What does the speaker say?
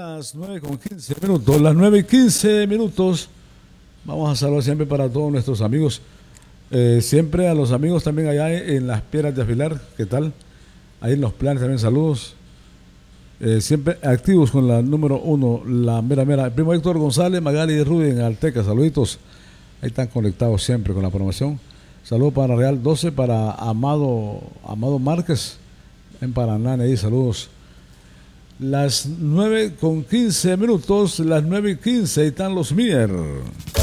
las 9:15. Las 9:15. Vamos a saludar siempre para todos nuestros amigos. Siempre a los amigos también allá en las Piedras de Afilar. ¿Qué tal? Ahí en los planes también saludos. Siempre activos con la número 1, la mera mera. El primo Héctor González, Magali y Rubén Alteca, saluditos. Ahí están conectados siempre con la promoción. Saludos para Real 12, para Amado Márquez en Paraná, ahí saludos. Las 9:15, las 9:15, ahí están los Mier.